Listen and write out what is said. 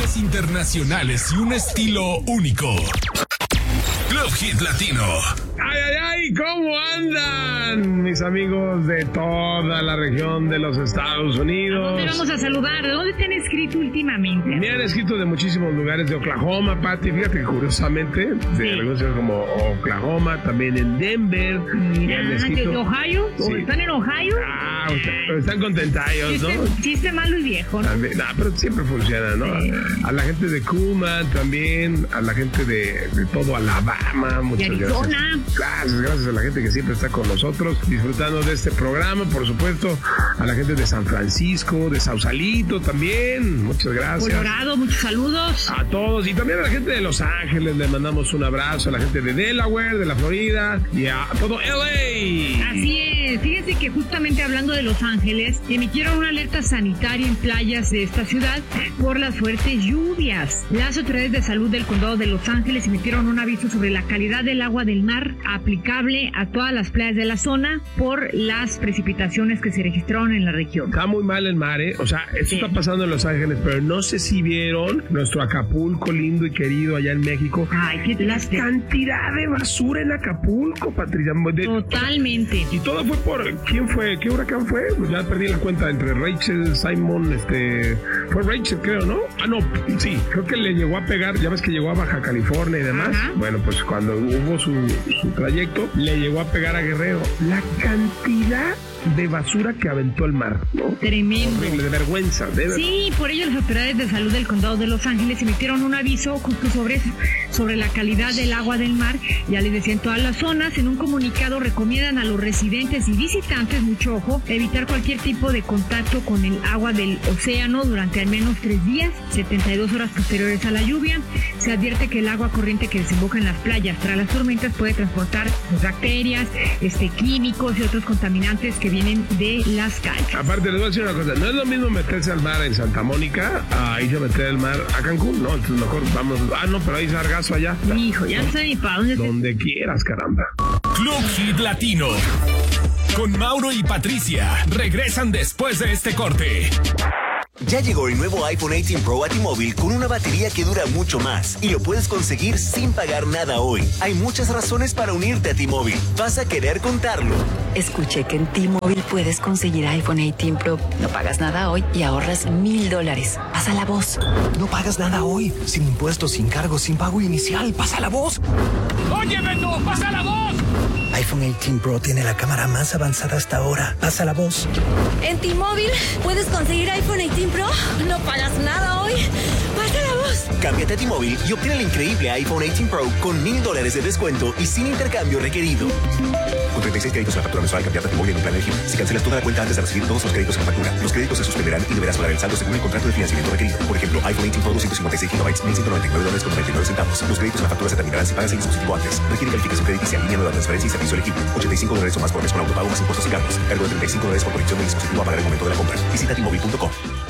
Éxitos internacionales y un estilo único. Club Hit Latino. ¡Ay, ay, ay! ¿Cómo andan mis amigos de toda la región de los Estados Unidos? ¿A dónde vamos a saludar? ¿De dónde te han escrito últimamente? Me han escrito de muchísimos lugares de Oklahoma, Pati. Fíjate que curiosamente, de algunos sitios como Oklahoma, también en Denver. Mira, ¿de Ohio? Sí. ¿O están en Ohio? Están contentayos, ¿no? Chiste malo y viejo, ¿no? Pero siempre funciona, ¿no? Sí. A la gente de Cuba también, a la gente de todo Alabama, muchas Arizona. Gracias a la gente que siempre está con nosotros, disfrutando de este programa, por supuesto, a la gente de San Francisco, de Sausalito también, muchas gracias. Colorado, muchos saludos. A todos, y también a la gente de Los Ángeles, le mandamos un abrazo, a la gente de Delaware, de la Florida, y a todo LA. Así es, fíjense que justamente hablando de Los Ángeles, emitieron una alerta sanitaria en playas de esta ciudad por las fuertes lluvias. Las autoridades de salud del condado de Los Ángeles emitieron un aviso sobre la calidad del agua del mar aplicable a todas las playas de la zona por las precipitaciones que se registraron en la región. Está muy mal el mar, ¿eh? O sea, esto está pasando en Los Ángeles, pero no sé si vieron nuestro Acapulco lindo y querido allá en México. Ay, qué triste. La cantidad de basura en Acapulco, Patricia. Totalmente. Y todo fue por... ¿Quién fue? ¿Qué huracán fue? Pues ya perdí la cuenta entre Rachel, Simon, fue Rachel, creo, ¿no? No, sí, creo que le llegó a pegar, ya ves que llegó a Baja California y demás. Ajá. Bueno, pues cuando hubo su trayecto, le llegó a pegar a Guerrero. La cantidad de basura que aventó el mar, ¿no? Tremendo. Horrible, de vergüenza. Sí, por ello las autoridades de salud del condado de Los Ángeles emitieron un aviso justo sobre la calidad del agua del mar. Ya les decía, en todas las zonas, en un comunicado recomiendan a los residentes y visitantes, mucho ojo, evitar cualquier tipo de contacto con el agua del océano durante al menos 3 días, 72 horas posteriores a la lluvia. Se advierte que el agua corriente que desemboca en las playas tras las tormentas puede transportar bacterias, químicos y otros contaminantes que vienen de las calles. Aparte, les voy a decir una cosa, no es lo mismo meterse al mar en Santa Mónica a irse a meter al mar a Cancún, ¿no? Entonces mejor vamos, no, pero hay sargazo allá. Hijo, ya sé ni para dónde. Donde quieras, caramba. Club Hit Latino. Con Mauro y Patricia, regresan después de este corte. Ya llegó el nuevo iPhone 18 Pro a T-Mobile con una batería que dura mucho más y lo puedes conseguir sin pagar nada hoy. Hay muchas razones para unirte a T-Mobile. Vas a querer contarlo. Escuché que en T-Mobile puedes conseguir iPhone 18 Pro. No pagas nada hoy y ahorras $1,000. Pasa la voz. No pagas nada hoy. Sin impuestos, sin cargos, sin pago inicial. Pasa la voz. ¡Oye, Beto! ¡Pasa la voz! iPhone 18 Pro tiene la cámara más avanzada hasta ahora. Pasa la voz. En T-Mobile puedes conseguir iPhone 18 Pro. No pagas nada hoy. Pasa la voz. Cámbiate a T-Mobile y obtén el increíble iPhone 18 Pro con $1,000 de descuento y sin intercambio requerido. Con 36 créditos en la factura mensual, cambiate a T-Mobile en un plan elegible. Si cancelas toda la cuenta antes de recibir todos los créditos en la factura, los créditos se suspenderán y deberás pagar el saldo según el contrato de financiamiento requerido. Por ejemplo, iPhone 18 Pro 256 GB, $1,199.99. Los créditos en la factura se terminarán si pagas el dispositivo antes. Requiere calificación crediticia, línea nueva, transferencia y servicio elegible. $85 o más por mes con autopago más impuestos y cargos. Cargo de $35 por conexión del dispositivo a pagar el momento de la compra. Visita T-Mobile.com.